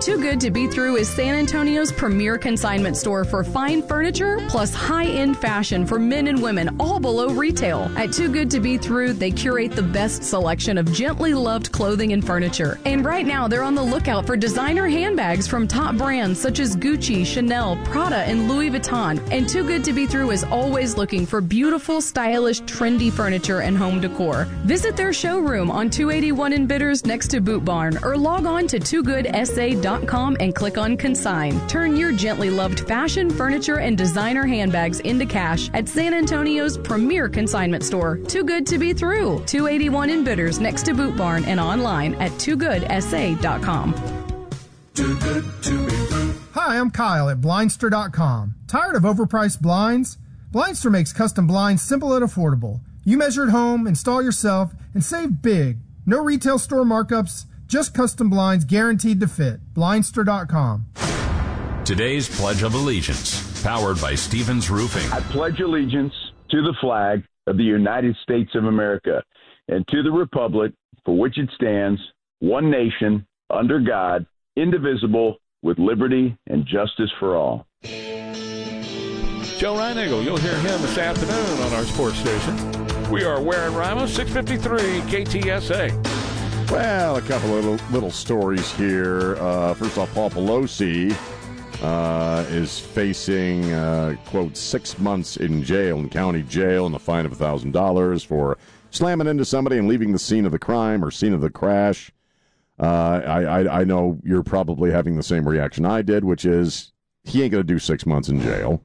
Too Good to Be Through is San Antonio's premier consignment store for fine furniture plus high-end fashion for men and women, all below retail. At Too Good to Be Through, they curate the best selection of gently loved clothing and furniture. And right now, they're on the lookout for designer handbags from top brands such as Gucci, Chanel, Prada, and Louis Vuitton. And Too Good to Be Through is always looking for beautiful, stylish, trendy furniture and home decor. Visit their showroom on 281 in Bitters next to Boot Barn, or log on to toogoodsA.com and click on Consign. Turn your gently loved fashion, furniture, and designer handbags into cash at San Antonio's premier consignment store, Too Good to Be Through, 281 in Bitters next to Boot Barn, and online at toogoodsA.com. Too good to be through. Hi, I'm Kyle at Blindster.com. Tired of overpriced blinds? Blindster makes custom blinds simple and affordable. You measure at home, install yourself, and save big. No retail store markups, just custom blinds guaranteed to fit. Blindster.com. Today's Pledge of Allegiance, powered by Stevens Roofing. I pledge allegiance to the flag of the United States of America and to the republic for which it stands, one nation, under God, indivisible, with liberty and justice for all. Joe Reinagle, you'll hear him this afternoon on our sports station. We are Ware and Ramos, 653 KTSA. Well, a couple of little stories here. First off, Paul Pelosi is facing, quote, 6 months in jail, in county jail, and a fine of $1,000 for slamming into somebody and leaving the scene of the crime or scene of the crash. I know you're probably having the same reaction I did, which is he ain't going to do 6 months in jail.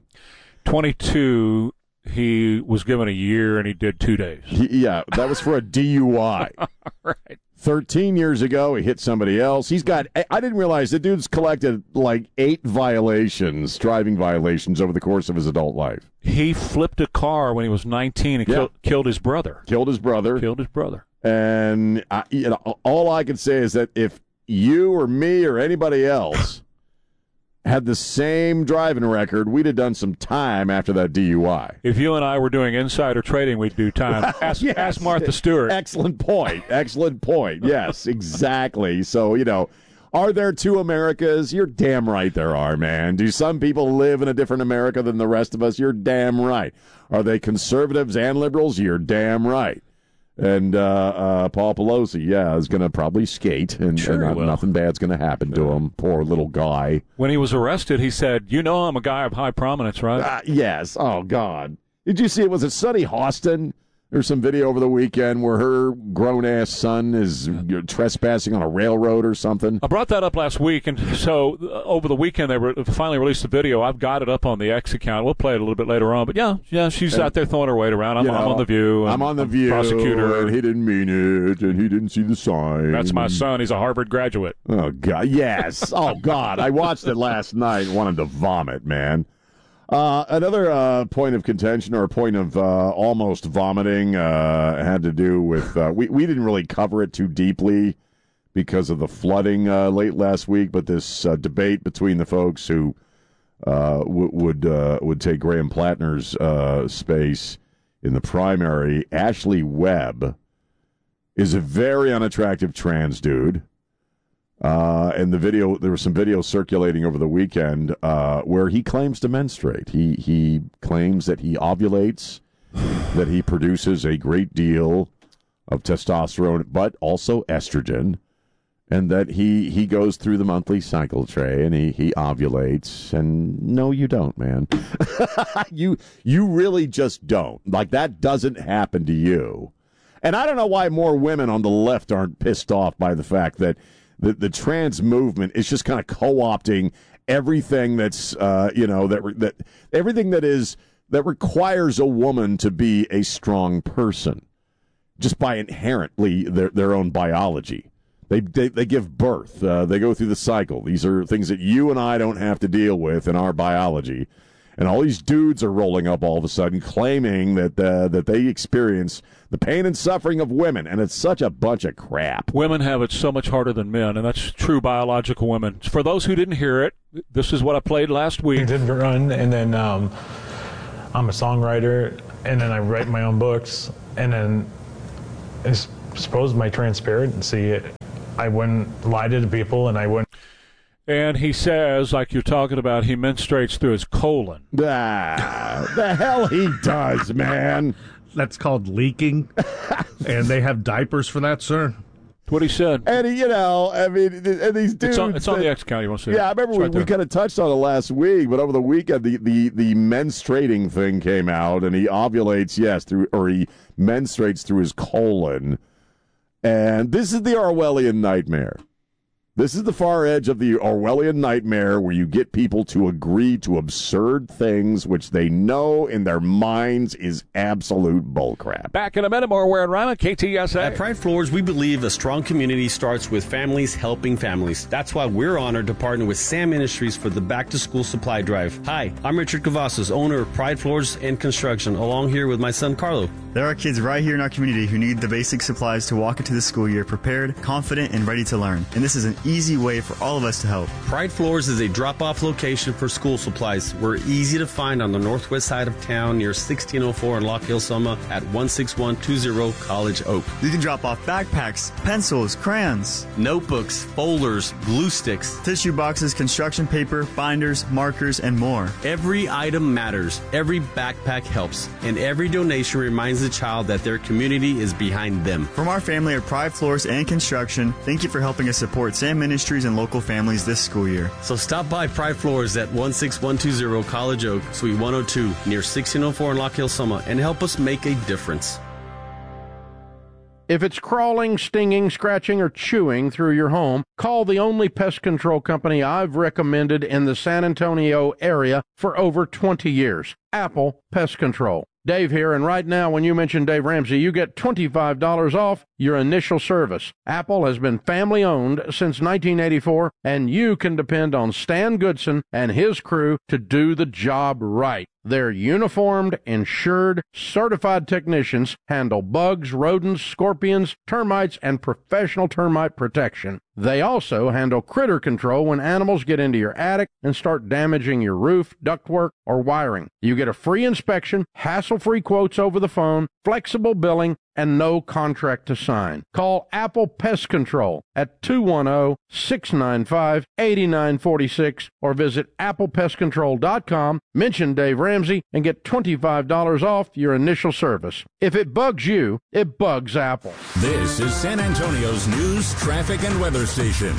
22, he was given a year, and he did 2 days. Yeah, that was for a DUI. Right. 13 years ago, he hit somebody else. He's got, I didn't realize the dude's collected like 8 violations, driving violations over the course of his adult life. He flipped a car when he was 19 and killed his brother. Killed his brother. And all I can say is that if you or me or anybody else had the same driving record, we'd have done some time after that DUI. If you and I were doing insider trading, we'd do time. Ask Martha Stewart. Excellent point. Yes, exactly. So, are there two Americas? You're damn right there are, man. Do some people live in a different America than the rest of us? You're damn right. Are they conservatives and liberals? You're damn right. And Paul Pelosi, is going to probably skate, and nothing bad's going to happen to him. Poor little guy. When he was arrested, he said, I'm a guy of high prominence, right? Yes. Oh, God. Did you see it? Was it Sunny Hostin? There's some video over the weekend where her grown-ass son is trespassing on a railroad or something. I brought that up last week, and so over the weekend they finally released the video. I've got it up on the X account. We'll play it a little bit later on. But, yeah, she's out there throwing her weight around. I'm on The View. I'm on The View. Prosecutor. And he didn't mean it, and he didn't see the sign. That's my son. He's a Harvard graduate. Oh, God. Yes. Oh, God. I watched it last night and wanted to vomit, man. Another point of contention, or a point of almost vomiting, had to do with we didn't really cover it too deeply because of the flooding late last week, but this debate between the folks who would take Graham Plattner's space in the primary. Ashley Webb is a very unattractive trans dude. And there was some video circulating over the weekend where he claims to menstruate. He claims that he ovulates, that he produces a great deal of testosterone, but also estrogen, and that he goes through the monthly cycle tray and he ovulates. And no, you don't, man. you really just don't. Like, that doesn't happen to you. And I don't know why more women on the left aren't pissed off by the fact that the trans movement is just kind of co-opting everything that's everything that requires a woman to be a strong person, just by inherently their own biology. They give birth. They go through the cycle. These are things that you and I don't have to deal with in our biology. And all these dudes are rolling up all of a sudden, claiming that they experience the pain and suffering of women, and it's such a bunch of crap. Women have it so much harder than men, and that's true biological women. For those who didn't hear it, this is what I played last week. I did run, and then I'm a songwriter, and then I write my own books, and then I suppose my transparency, I wouldn't lie to the people, and I wouldn't. And he says, like you're talking about, he menstruates through his colon. The hell he does, man. That's called leaking, and they have diapers for that, sir. What he said. And, and these dudes. It's on the X account. You want to see it? Yeah, I remember we kind of touched on it last week, but over the weekend, the menstruating thing came out, and he ovulates, he menstruates through his colon. And this is the Orwellian nightmare. This is the far edge of the Orwellian nightmare where you get people to agree to absurd things which they know in their minds is absolute bullcrap. Back in a minute, more Ware and Ryman, KTSA. At Pride Floors, we believe a strong community starts with families helping families. That's why we're honored to partner with SAM Ministries for the Back to School Supply Drive. Hi, I'm Richard Cavazos, owner of Pride Floors and Construction, along here with my son Carlo. There are kids right here in our community who need the basic supplies to walk into the school year prepared, confident, and ready to learn. And this is an easy way for all of us to help. Pride Floors is a drop-off location for school supplies. We're easy to find on the northwest side of town near 1604 in Lock Hill, Summa at 16120 College Oak. You can drop off backpacks, pencils, crayons, notebooks, folders, glue sticks, tissue boxes, construction paper, binders, markers, and more. Every item matters. Every backpack helps. And every donation reminds the child that their community is behind them. From our family at Pride Floors and Construction, thank you for helping us support SAM Ministries and local families this school year. So stop by Pride Floors at 16120 College Oak, Suite 102, near 1604 in Lock Hill, Summa, and help us make a difference. If it's crawling, stinging, scratching, or chewing through your home, call the only pest control company I've recommended in the San Antonio area for over 20 years, Apple Pest Control. Dave here, and right now when you mention Dave Ramsey, you get $25 off your initial service. Apple has been family-owned since 1984, and you can depend on Stan Goodson and his crew to do the job right. Their uniformed, insured, certified technicians handle bugs, rodents, scorpions, termites, and professional termite protection. They also handle critter control when animals get into your attic and start damaging your roof, ductwork, or wiring. You get a free inspection, hassle-free quotes over the phone, flexible billing, and no contract to sign. Call Apple Pest Control at 210-695-8946 or visit applepestcontrol.com, mention Dave Ramsey, and get $25 off your initial service. If it bugs you, it bugs Apple. This is San Antonio's news, traffic, and weather station.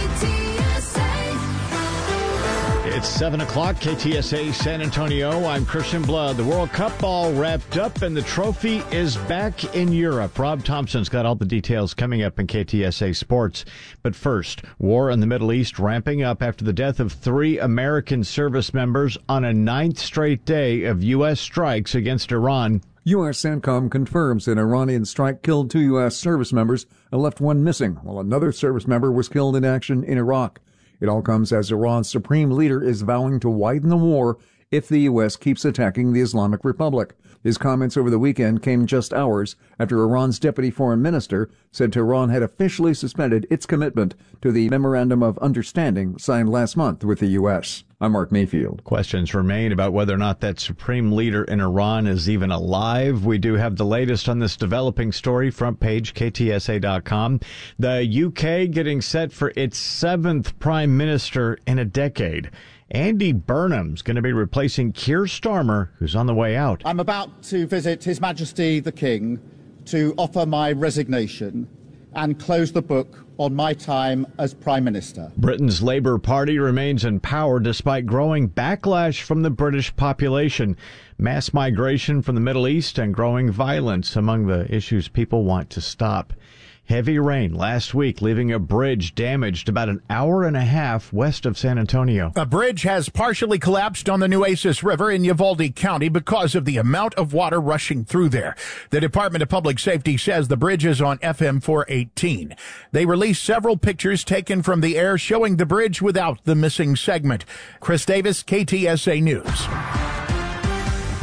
It's 7 o'clock, KTSA San Antonio. I'm Christian Blood. The World Cup all wrapped up, and the trophy is back in Europe. Rob Thompson's got all the details coming up in KTSA Sports. But first, war in the Middle East ramping up after the death of 3 American service members on a 9th straight day of U.S. strikes against Iran. U.S. CENTCOM confirms an Iranian strike killed 2 U.S. service members and left 1 missing, while another service member was killed in action in Iraq. It all comes as Iran's supreme leader is vowing to widen the war if the U.S. keeps attacking the Islamic Republic. His comments over the weekend came just hours after Iran's deputy foreign minister said Tehran had officially suspended its commitment to the Memorandum of Understanding signed last month with the U.S. I'm Mark Mayfield. Questions remain about whether or not that supreme leader in Iran is even alive. We do have the latest on this developing story, front page, KTSA.com. The UK getting set for its 7th prime minister in a decade. Andy Burnham's going to be replacing Keir Starmer, who's on the way out. I'm about to visit His Majesty the King to offer my resignation and close the book on my time as Prime Minister. Britain's Labour Party remains in power despite growing backlash from the British population. Mass migration from the Middle East and growing violence among the issues people want to stop. Heavy rain last week, leaving a bridge damaged about an hour and a half west of San Antonio. A bridge has partially collapsed on the Nueces River in Uvalde County because of the amount of water rushing through there. The Department of Public Safety says the bridge is on FM 418. They released several pictures taken from the air showing the bridge without the missing segment. Chris Davis, KTSA News.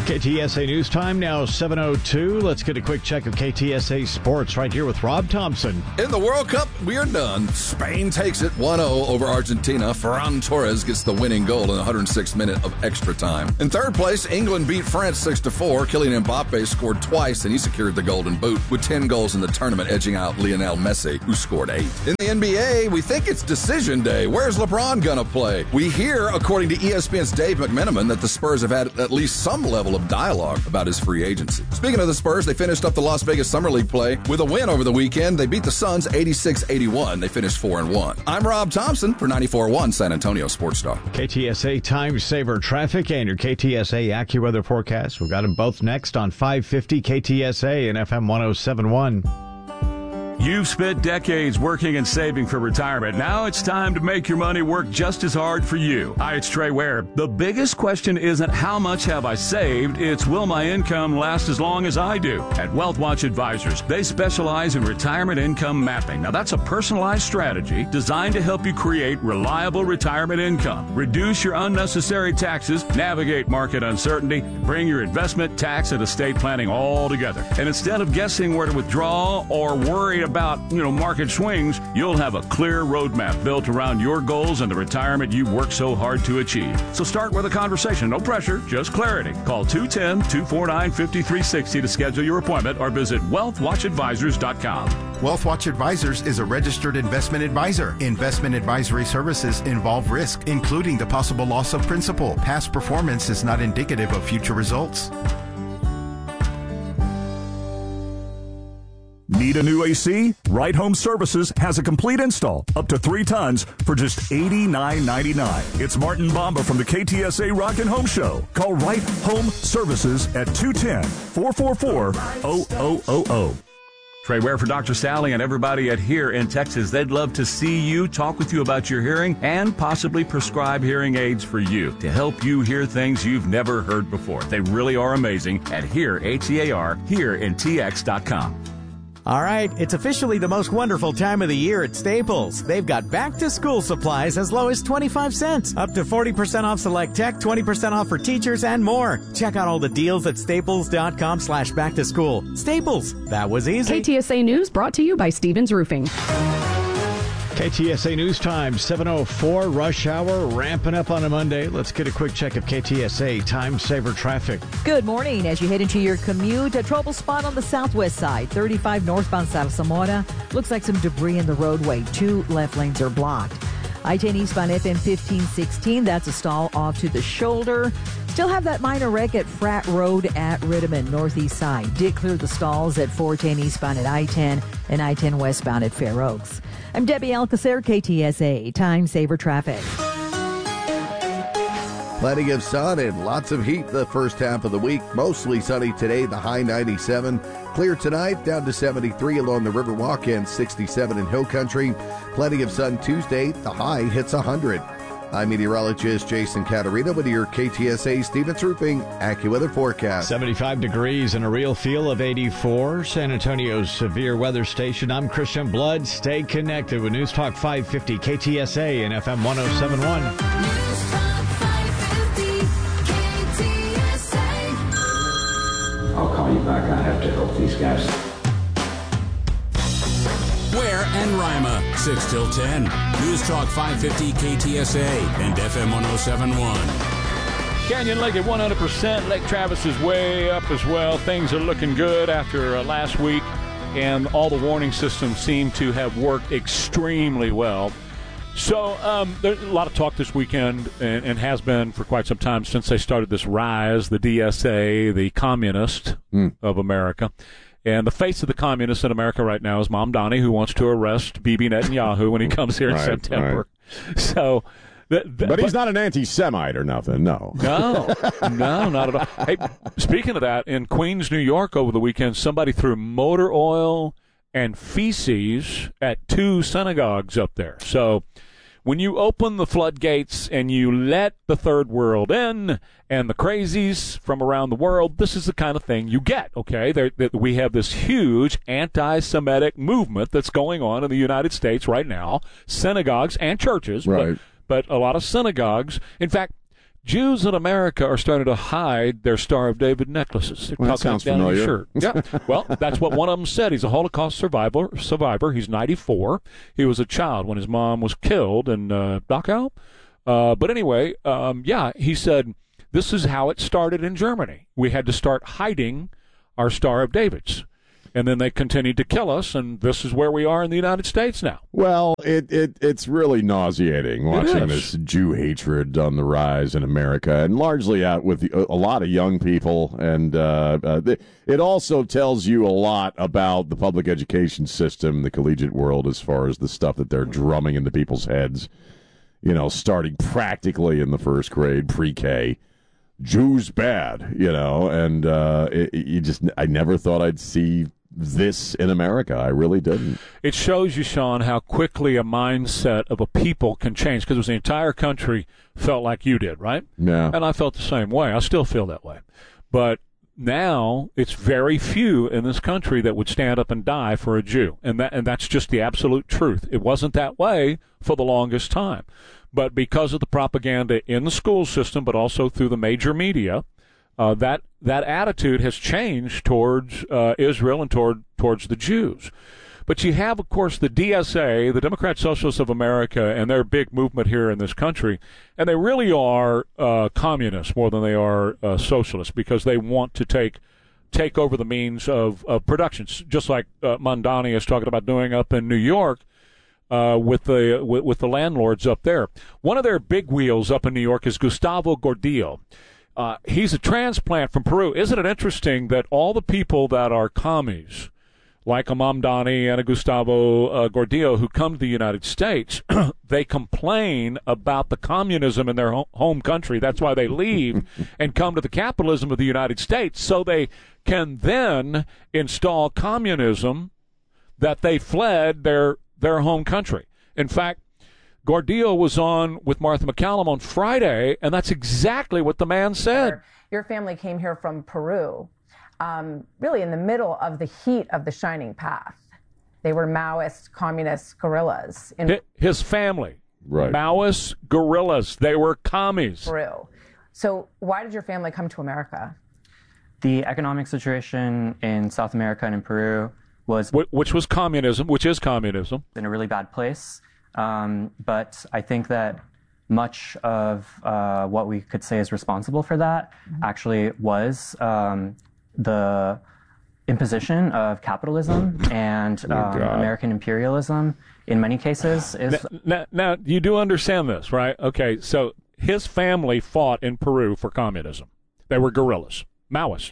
KTSA News Time now 7:02. Let's get a quick check of KTSA Sports right here with Rob Thompson. In the World Cup, we are done. Spain takes it 1-0 over Argentina. Ferran Torres gets the winning goal in the 106th minute of extra time. In third place, England beat France 6-4. Kylian Mbappe scored twice, and he secured the Golden Boot with 10 goals in the tournament, edging out Lionel Messi, who scored 8. In the NBA, we think it's decision day. Where's LeBron gonna play? We hear, according to ESPN's Dave McMenamin, that the Spurs have had at least some level of dialogue about his free agency. Speaking of the Spurs, they finished up the Las Vegas Summer League play with a win over the weekend. They beat the Suns 86-81. They finished 4-1. I'm Rob Thompson for 94.1 San Antonio Sports Star. KTSA Time Saver Traffic and your KTSA AccuWeather forecast. We've got them both next on 550 KTSA and FM 107.1. You've spent decades working and saving for retirement. Now it's time to make your money work just as hard for you. Hi, it's Trey Ware. The biggest question isn't how much have I saved, it's will my income last as long as I do. At WealthWatch Advisors, they specialize in retirement income mapping. Now that's a personalized strategy designed to help you create reliable retirement income, reduce your unnecessary taxes, navigate market uncertainty, and bring your investment, tax, and estate planning all together. And instead of guessing where to withdraw or worry about market swings, you'll have a clear roadmap built around your goals and the retirement you've worked so hard to achieve. So start with a conversation. No pressure, just clarity. Call 210-249-5360 to schedule your appointment or visit wealthwatchadvisors.com. WealthWatch Advisors is a registered investment advisor. Investment advisory services involve risk, including the possible loss of principal. Past performance is not indicative of future results. Need a new AC? Right Home Services has a complete install, up to 3 tons, for just $89.99. It's Martin Bomba from the KTSA Rockin' Home Show. Call Right Home Services at 210-444-0000. Trey Ware for Dr. Sally and everybody at Here in Texas. They'd love to see you, talk with you about your hearing, and possibly prescribe hearing aids for you to help you hear things you've never heard before. They really are amazing at Here, H-E-A-R, HereInTX.com. All right, it's officially the most wonderful time of the year at Staples. They've got back-to-school supplies as low as 25 cents, up to 40% off select tech, 20% off for teachers, and more. Check out all the deals at staples.com/back-to-school. Staples, that was easy. KTSA News brought to you by Stevens Roofing. KTSA News Time, 7:04, rush hour, ramping up on a Monday. Let's get a quick check of KTSA Time Saver Traffic. Good morning. As you head into your commute, a trouble spot on the southwest side, 35 northbound south of Zamora. Looks like some debris in the roadway. 2 left lanes are blocked. I-10 eastbound FM 1516, that's a stall off to the shoulder. Still have that minor wreck at Frat Road at Rittiman, northeast side. Did clear the stalls at 410 eastbound at I-10 and I-10 westbound at Fair Oaks. I'm Debbie Alcacer, KTSA Time Saver Traffic. Plenty of sun and lots of heat the first half of the week. Mostly sunny today, the high 97. Clear tonight, down to 73 along the Riverwalk and 67 in Hill Country. Plenty of sun Tuesday, the high hits 100. I'm meteorologist Jason Caterina with your KTSA Stevens Roofing AccuWeather forecast. 75 degrees and a real feel of 84. San Antonio's severe weather station. I'm Christian Blood. Stay connected with News Talk 550 KTSA and FM 107.1. News Talk 550 KTSA. I'll call you back. I have to help these guys. Ware and Rima, 6 till 10. News Talk 550 KTSA and FM 107.1. Canyon Lake at 100%. Lake Travis is way up as well. Things are looking good after last week, and all the warning systems seem to have worked extremely well. So there's a lot of talk this weekend, and has been for quite some time since they started this RISE, the DSA, the communist of America. And the face of the communists in America right now is Mamdani, who wants to arrest Bibi Netanyahu when he comes here in September. Right. So, but he's not an anti-Semite or nothing, no. No, not at all. Hey, speaking of that, in Queens, New York over the weekend, somebody threw motor oil and feces at 2 synagogues up there. So when you open the floodgates and you let the third world in and the crazies from around the world, this is the kind of thing you get, okay? We have this huge anti-Semitic movement that's going on in the United States right now, synagogues and churches, right. but a lot of synagogues. In fact, Jews in America are starting to hide their Star of David necklaces. Well, that sounds down familiar. their shirt. Yeah. Well, that's what one of them said. He's a Holocaust survivor. He's 94. He was a child when his mom was killed in Dachau. But anyway, he said, this is how it started in Germany. We had to start hiding our Star of Davids. And then they continued to kill us, and this is where we are in the United States now. Well, it's really nauseating watching this Jew hatred on the rise in America, and largely out with a lot of young people. And it also tells you a lot about the public education system, the collegiate world, as far as the stuff that they're drumming into people's heads, starting practically in the first grade, pre-K. Jews bad, and I never thought I'd see this in America. I really didn't. It shows you, Sean, how quickly a mindset of a people can change, because it was the entire country felt like you did, right? Yeah. And I felt the same way. I still feel that way. But now it's very few in this country that would stand up and die for a Jew. And that's just the absolute truth. It wasn't that way for the longest time. But because of the propaganda in the school system, but also through the major media, that attitude has changed towards Israel and towards the Jews. But you have, of course, the DSA, the Democrat Socialists of America, and their big movement here in this country, and they really are communists more than they are socialists, because they want to take over the means of production, just like Mondani is talking about doing up in New York. With the landlords up there. One of their big wheels up in New York is Gustavo Gordillo. He's a transplant from Peru. Isn't it interesting that all the people that are commies, like a Mamdani and a Gustavo Gordillo, who come to the United States, they complain about the communism in their home country. That's why they leave and come to the capitalism of the United States, so they can then install communism that they fled their home country. In fact, Gordillo was on with Martha McCallum on Friday, and that's exactly what the man said. Your family came here from Peru, really in the middle of the heat of the Shining Path. They were Maoist, communist guerrillas. His family, right? Maoist guerrillas. They were commies. Peru. So why did your family come to America? The economic situation in South America and in Peru which is communism, in a really bad place. But I think that much of what we could say is responsible for that actually was the imposition of capitalism and American imperialism in many cases. Now, you do understand this, right? Okay, so his family fought in Peru for communism. They were guerrillas, Maoist.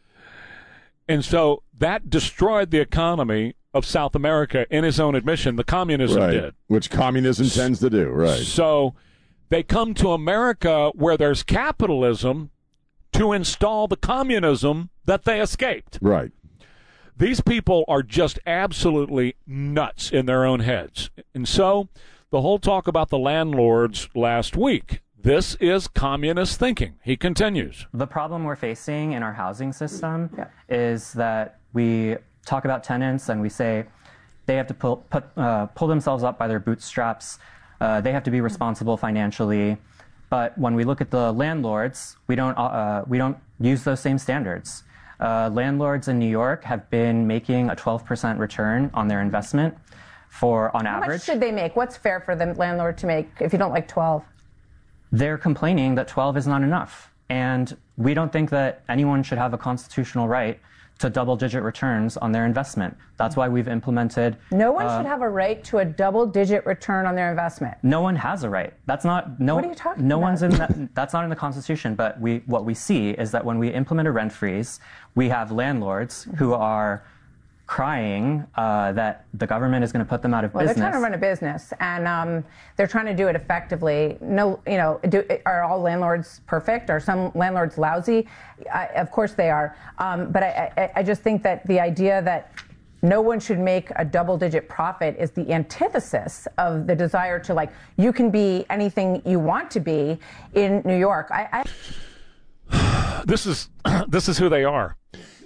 And so that destroyed the economy of South America. In his own admission, the communism did. Which communism tends to do, right. So they come to America where there's capitalism to install the communism that they escaped. Right. These people are just absolutely nuts in their own heads. And so the whole talk about the landlords last week, this is communist thinking. He continues. The problem we're facing in our housing system is that we talk about tenants and we say they have to pull themselves up by their bootstraps. They have to be responsible financially. But when we look at the landlords, we don't use those same standards. Landlords in New York have been making a 12% return on their investment on average. How much should they make? What's fair for the landlord to make if you don't like 12? They're complaining that 12 is not enough. And we don't think that anyone should have a constitutional right to double-digit returns on their investment. That's why we've implemented... No one should have a right to a double-digit return on their investment. No one has a right. That's not... No, what are you talking about? One's in that, that's not in the Constitution, but what we see is that when we implement a rent freeze, we have landlords who are crying that the government is going to put them out of business. They're trying to run a business, and they're trying to do it effectively. Are all landlords perfect? Are some landlords lousy? Of course they are. But I just think that the idea that no one should make a double-digit profit is the antithesis of the desire to, you can be anything you want to be in New York. This is who they are.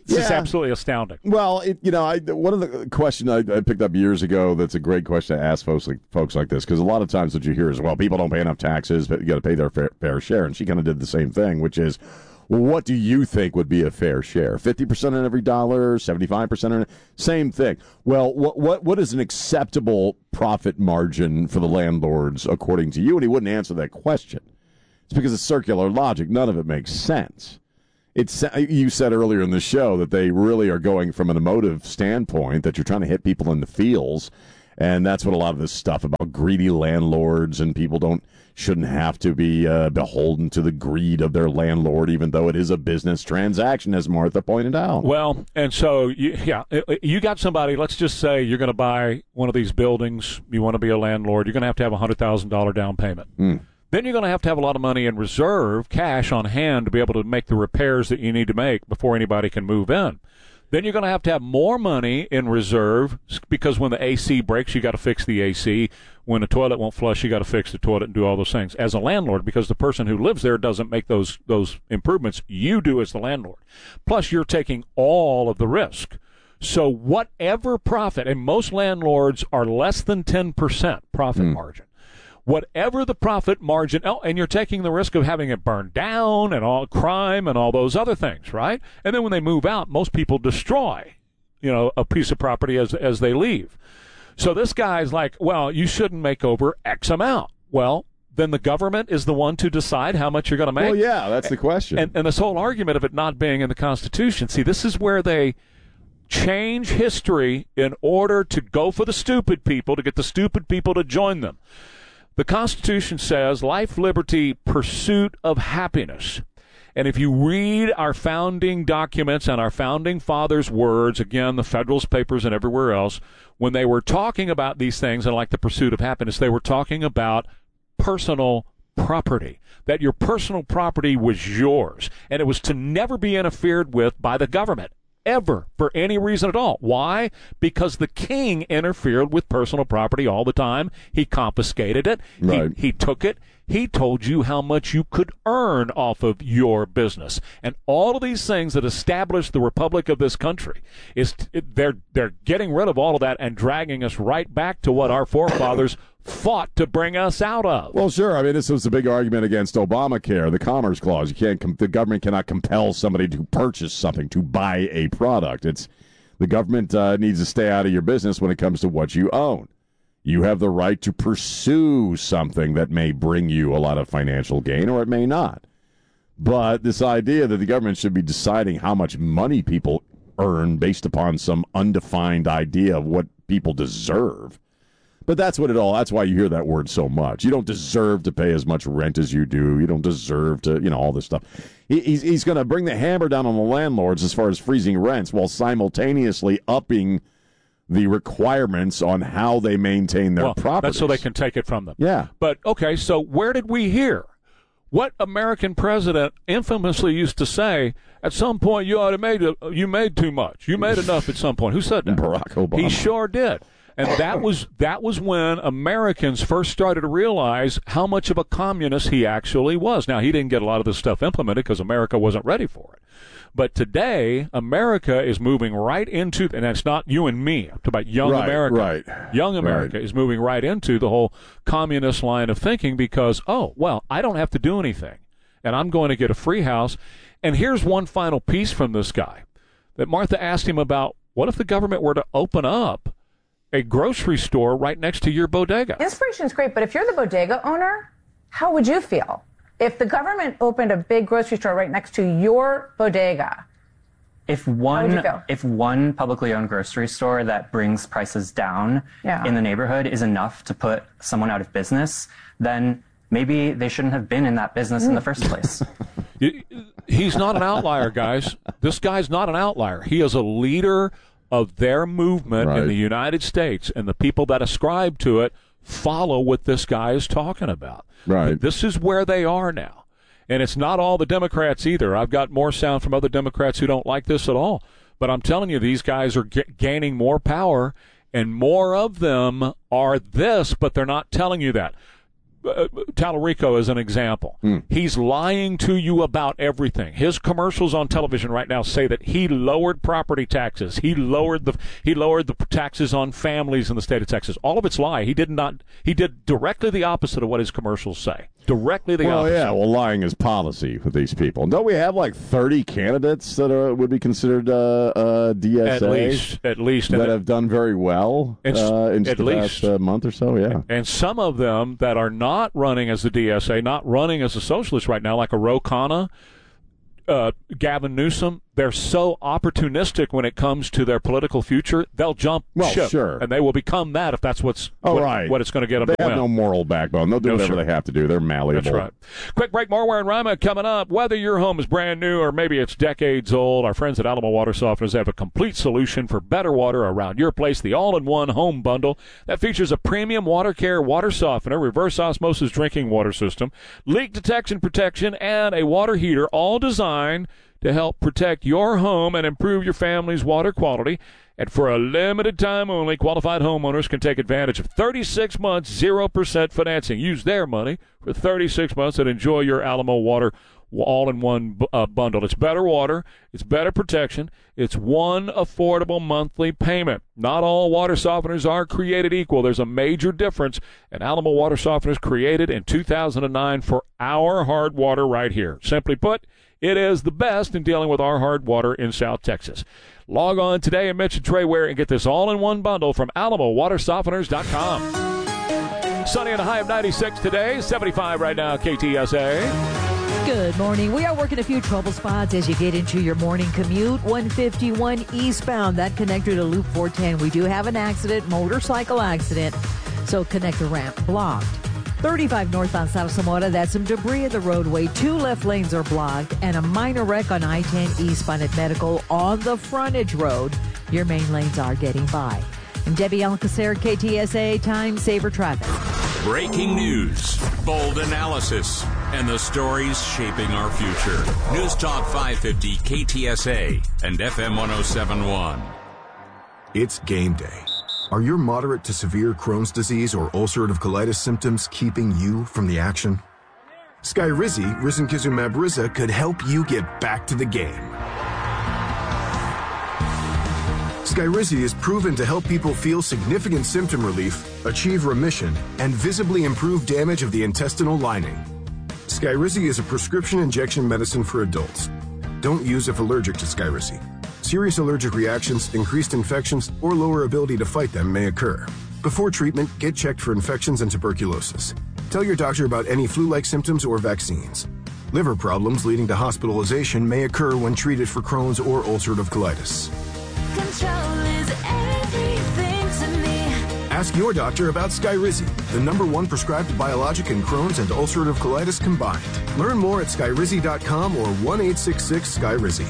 is absolutely astounding. Well, one of the questions I picked up years ago that's a great question to ask folks like this, because a lot of times what you hear is, well, people don't pay enough taxes, but you got to pay their fair share. And she kind of did the same thing, which is, well, what do you think would be a fair share? 50% on every dollar, 75% on same thing. Well, what is an acceptable profit margin for the landlords according to you? And he wouldn't answer that question. It's because it's circular logic. None of it makes sense. You said earlier in the show that they really are going from an emotive standpoint, that you're trying to hit people in the feels, and that's what a lot of this stuff about greedy landlords and people shouldn't have to be beholden to the greed of their landlord, even though it is a business transaction, as Martha pointed out. Well, and so, you got somebody, let's just say you're going to buy one of these buildings, you want to be a landlord, you're going to have a $100,000 down payment. Then you're going to have a lot of money in reserve, cash on hand, to be able to make the repairs that you need to make before anybody can move in. Then you're going to have more money in reserve, because when the AC breaks, you got to fix the AC. When the toilet won't flush, you got to fix the toilet and do all those things as a landlord, because the person who lives there doesn't make those improvements. You do as the landlord. Plus, you're taking all of the risk. So whatever profit, and most landlords are less than 10% profit margin. Whatever the profit margin, and you're taking the risk of having it burned down and all crime and all those other things, right? And then when they move out, most people destroy, a piece of property as they leave. So this guy's like, well, you shouldn't make over X amount. Well, then the government is the one to decide how much you're going to make. Well, yeah, that's the question. And this whole argument of it not being in the Constitution, see, this is where they change history in order to go for the stupid people, to get the stupid people to join them. The Constitution says life, liberty, pursuit of happiness. And if you read our founding documents and our founding fathers' words, again, the Federalist Papers and everywhere else, when they were talking about these things and like the pursuit of happiness, they were talking about personal property, that your personal property was yours, and it was to never be interfered with by the government. Ever, for any reason at all. Why? Because the king interfered with personal property all the time. He confiscated it. Right. He took it. He told you how much you could earn off of your business. And all of these things that established the republic of this country, they're getting rid of all of that and dragging us right back to what our forefathers fought to bring us out of. Well, sure. I mean, this was a big argument against Obamacare, the Commerce Clause. The government cannot compel somebody to purchase something, to buy a product. The government needs to stay out of your business when it comes to what you own. You have the right to pursue something that may bring you a lot of financial gain, or it may not. But this idea that the government should be deciding how much money people earn based upon some undefined idea of what people deserve. But that's why you hear that word so much. You don't deserve to pay as much rent as you do. You don't deserve to, all this stuff. He's going to bring the hammer down on the landlords as far as freezing rents while simultaneously upping the requirements on how they maintain their properties. That's so they can take it from them. Yeah. But, okay, so where did we hear? What American president infamously used to say, at some point you made too much. You made enough at some point. Who said that? Barack Obama. He sure did. And that was when Americans first started to realize how much of a communist he actually was. Now, he didn't get a lot of this stuff implemented because America wasn't ready for it. But today, America is moving right into, and that's not you and me, I'm talking about young America. Right. Young America is moving right into the whole communist line of thinking because, I don't have to do anything, and I'm going to get a free house. And here's one final piece from this guy that Martha asked him about, what if the government were to open up a grocery store right next to your bodega? Inspiration's great, but if you're the bodega owner, how would you feel if the government opened a big grocery store right next to your bodega? If one publicly owned grocery store that brings prices down in the neighborhood is enough to put someone out of business, then maybe they shouldn't have been in that business in the first place. He's not an outlier, guys. This guy's not an outlier. He is a leader of their movement in the United States, and the people that ascribe to it follow what this guy is talking about. Right. This is where they are now. And it's not all the Democrats either. I've got more sound from other Democrats who don't like this at all. But I'm telling you, these guys are gaining more power, and more of them are this, but they're not telling you that. Tallarico as an example. He's lying to you about everything. His commercials on television right now say that he lowered property taxes. He lowered the taxes on families in the state of Texas. All of it's lie. He did directly the opposite of what his commercials say. Directly the opposite. Yeah, well, lying is policy with these people. Don't we have like 30 candidates that would be considered DSA? At least. That have done very well in the past month or so, yeah. And some of them that are not running as the DSA, not running as a socialist right now, like a Ro Khanna, Gavin Newsom, they're so opportunistic when it comes to their political future, they'll jump ship. Sure. And they will become that if that's what it's going to get them they to win. have no moral backbone. They'll do whatever they have to do. They're malleable. That's right. Quick break, more Ware and Rima coming up. Whether your home is brand new or maybe it's decades old, our friends at Alamo Water Softeners have a complete solution for better water around your place. The all-in-one home bundle that features a premium water care water softener, reverse osmosis drinking water system, leak detection protection, and a water heater, all designed to help protect your home and improve your family's water quality. And for a limited time only, qualified homeowners can take advantage of 36 months, 0% financing. Use their money for 36 months and enjoy your Alamo Water all-in-one bundle. It's better water. It's better protection. It's one affordable monthly payment. Not all water softeners are created equal. There's a major difference, and Alamo Water Softeners created in 2009 for our hard water right here. Simply put, it is the best in dealing with our hard water in South Texas. Log on today and mention Trey Ware and get this all-in-one bundle from AlamoWaterSofteners.com. Sunny and a high of 96 today, 75 right now, KTSA. Good morning. We are working a few trouble spots as you get into your morning commute. 151 eastbound, that connector to Loop 410. We do have an accident, motorcycle accident, so connector ramp blocked. 35 northbound South Samora, that's some debris in the roadway. 2 left lanes are blocked, and a minor wreck on I-10 eastbound at Medical on the frontage road. Your main lanes are getting by. I'm Debbie Alcacer, KTSA Time Saver Traffic. Breaking news, bold analysis, and the stories shaping our future. News Talk 550 KTSA and FM 1071. It's game day. Are your moderate to severe Crohn's disease or ulcerative colitis symptoms keeping you from the action? Skyrizi, risankizumab Riza, could help you get back to the game. Skyrizi is proven to help people feel significant symptom relief, achieve remission, and visibly improve damage of the intestinal lining. Skyrizi is a prescription injection medicine for adults. Don't use if allergic to Skyrizi. Serious allergic reactions, increased infections, or lower ability to fight them may occur. Before treatment, get checked for infections and tuberculosis. Tell your doctor about any flu-like symptoms or vaccines. Liver problems leading to hospitalization may occur when treated for Crohn's or ulcerative colitis. Control is everything to me. Ask your doctor about Skyrizi, the #1 prescribed biologic in Crohn's and ulcerative colitis combined. Learn more at skyrizi.com or 1-866-SKYRIZI.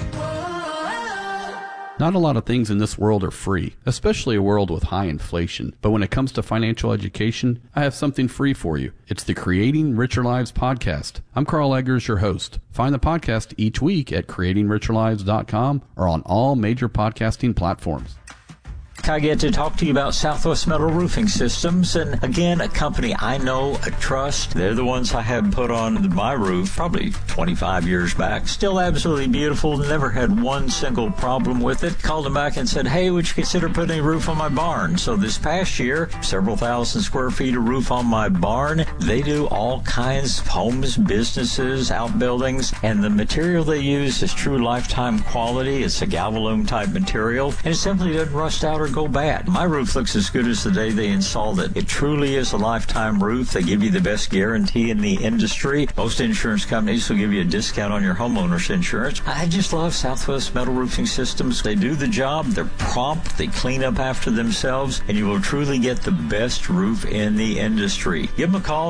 Not a lot of things in this world are free, especially a world with high inflation. But when it comes to financial education, I have something free for you. It's the Creating Richer Lives podcast. I'm Carl Eggers, your host. Find the podcast each week at creatingricherlives.com or on all major podcasting platforms. I get to talk to you about Southwest Metal Roofing Systems, and again, a company I know, I trust. They're the ones I had put on my roof probably 25 years back. Still absolutely beautiful, never had one single problem with it. Called them back and said, hey, would you consider putting a roof on my barn? So this past year, several thousand square feet of roof on my barn. They do all kinds of homes, businesses, outbuildings, and the material they use is true lifetime quality. It's a Galvalume type material, and it simply doesn't rust out or go bad. My roof looks as good as the day they installed it. It truly is a lifetime roof. They give you the best guarantee in the industry. Most insurance companies will give you a discount on your homeowner's insurance. I just love Southwest Metal Roofing Systems. They do the job. They're prompt. They clean up after themselves, and you will truly get the best roof in the industry. Give them a call,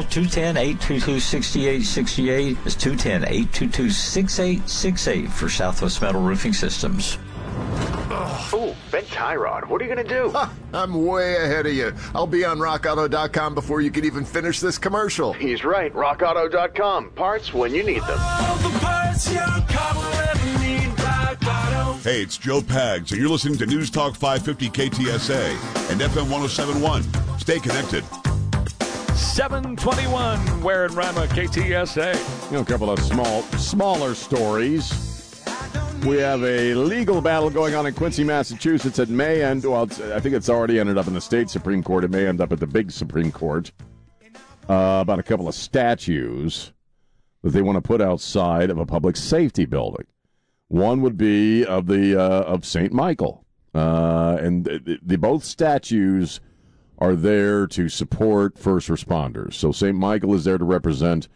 210-822-6868. It's 210-822-6868 for Southwest Metal Roofing Systems. Oh, bent tie rod. What are you going to do? I'm way ahead of you. I'll be on RockAuto.com before you can even finish this commercial. He's right. RockAuto.com. Parts when you need them. Hey, it's Joe Pags, and you're listening to News Talk 550 KTSA and FM 1071. Stay connected. 721, Ware and Rima, KTSA. A couple of smaller stories. We have a legal battle going on in Quincy, Massachusetts. It may end, well, I think it's already ended up in the state Supreme Court. It may end up at the big Supreme Court about a couple of statues that they want to put outside of a public safety building. One would be of St. Michael. And both statues are there to support first responders. So St. Michael is there to represent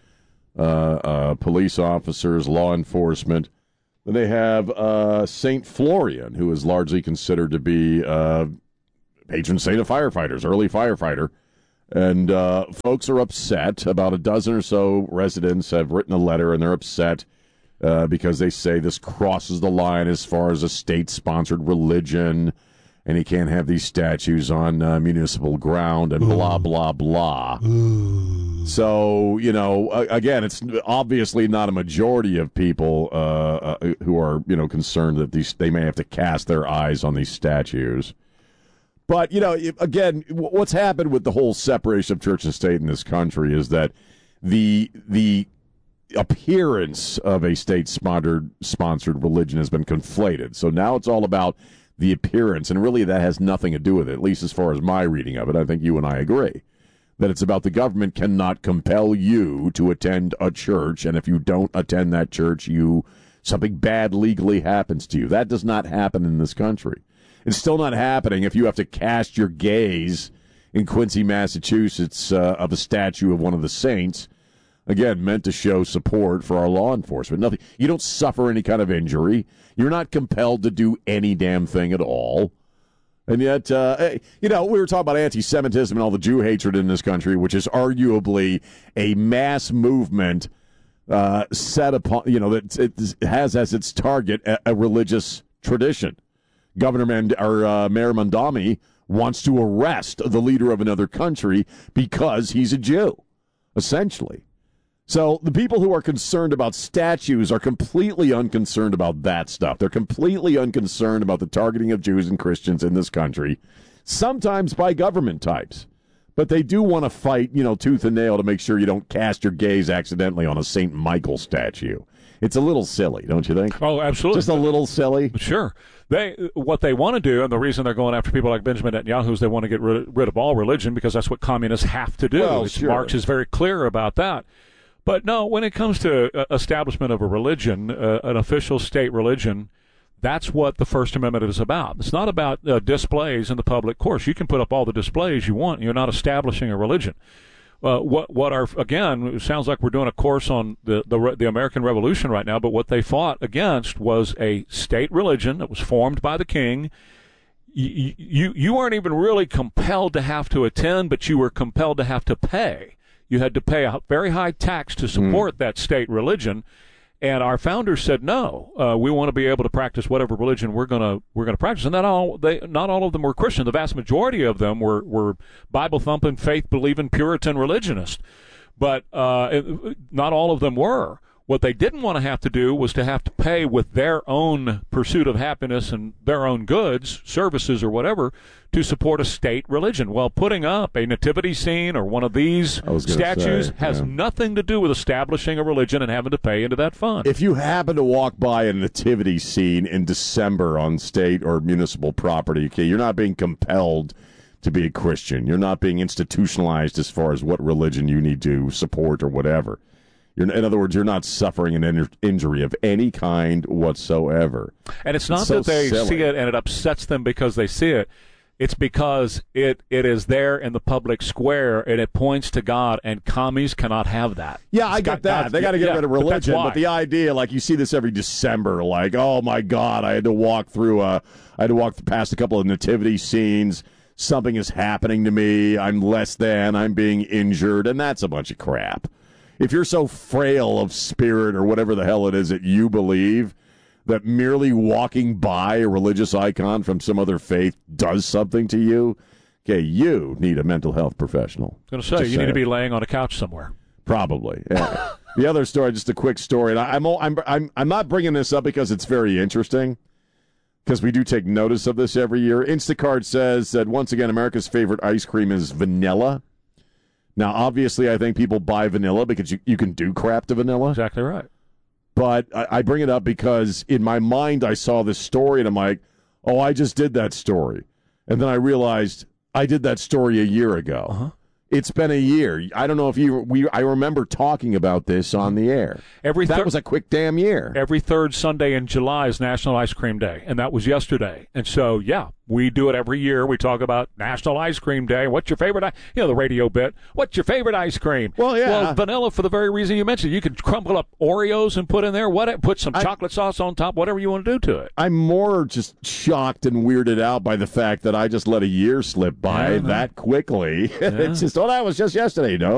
police officers, law enforcement. Then they have St. Florian, who is largely considered to be patron saint of firefighters, early firefighter. And folks are upset. About a dozen or so residents have written a letter, and they're upset because they say this crosses the line as far as a state-sponsored religion, and he can't have these statues on municipal ground, and blah, blah, blah. So, again, it's obviously not a majority of people who are, concerned that they may have to cast their eyes on these statues. But, again, what's happened with the whole separation of church and state in this country is that the appearance of a state-sponsored religion has been conflated. So now it's all about the appearance, and really that has nothing to do with it, at least as far as my reading of it. I think you and I agree that it's about the government cannot compel you to attend a church, and if you don't attend that church, something bad legally happens to you. That does not happen in this country. It's still not happening if you have to cast your gaze in Quincy, Massachusetts, of a statue of one of the saints, again, meant to show support for our law enforcement. Nothing. You don't suffer any kind of injury. You're not compelled to do any damn thing at all. And yet, we were talking about anti-Semitism and all the Jew hatred in this country, which is arguably a mass movement set upon, that it has as its target a religious tradition. Mayor Mondami wants to arrest the leader of another country because he's a Jew, essentially. So the people who are concerned about statues are completely unconcerned about that stuff. They're completely unconcerned about the targeting of Jews and Christians in this country, sometimes by government types. But they do want to fight, tooth and nail to make sure you don't cast your gaze accidentally on a St. Michael statue. It's a little silly, don't you think? Oh, absolutely. Just a little silly? Sure. What they want to do, and the reason they're going after people like Benjamin Netanyahu is they want to get rid of all religion because that's what communists have to do. Well, sure. Marx is very clear about that. But no, when it comes to establishment of a religion, an official state religion, that's what the First Amendment is about. It's not about displays in the public course. You can put up all the displays you want. You're not establishing a religion. Again, it sounds like we're doing a course on the American Revolution right now, but what they fought against was a state religion that was formed by the king. You weren't even really compelled to have to attend, but you were compelled to have to pay. You had to pay a very high tax to support that state religion, and our founders said no. We want to be able to practice whatever religion we're going to practice, and not all of them were Christian. The vast majority of them were Bible thumping, faith believing Puritan religionists, but not all of them were. What they didn't want to have to do was to have to pay with their own pursuit of happiness and their own goods, services, or whatever, to support a state religion. Well, putting up a nativity scene or one of these statues has nothing to do with establishing a religion and having to pay into that fund. If you happen to walk by a nativity scene in December on state or municipal property, okay, you're not being compelled to be a Christian. You're not being institutionalized as far as what religion you need to support or whatever. In other words, you're not suffering an injury of any kind whatsoever. And it's not that they see it and it upsets them because they see it. It's because it is there in the public square and it points to God, and commies cannot have that. Yeah, I get that. They got to get rid of religion. But the idea, like you see this every December, like, oh my God, I had to walk past a couple of nativity scenes. Something is happening to me. I'm less than. I'm being injured. And that's a bunch of crap. If you're so frail of spirit or whatever the hell it is that you believe, that merely walking by a religious icon from some other faith does something to you, okay, you need a mental health professional. I was going to say, you need to be laying on a couch somewhere. Probably. Yeah. The other story, just a quick story, and I'm not bringing this up because it's very interesting, because we do take notice of this every year. Instacart says that once again, America's favorite ice cream is vanilla. Now, obviously, I think people buy vanilla because you can do crap to vanilla. Exactly right. But I bring it up because in my mind I saw this story and I'm like, oh, I just did that story. And then I realized I did that story a year ago. Uh-huh. It's been a year. I don't know if I remember talking about this on the air. That was a quick damn year. Every third Sunday in July is National Ice Cream Day, and that was yesterday. And so, yeah, we do it every year. We talk about National Ice Cream Day. What's your favorite? The radio bit. What's your favorite ice cream? Well, yeah. Well, vanilla for the very reason you mentioned. You can crumble up Oreos and put in there. Put some chocolate sauce on top. Whatever you want to do to it. I'm more just shocked and weirded out by the fact that I just let a year slip by that quickly. Yeah. It's just, that was just yesterday. No,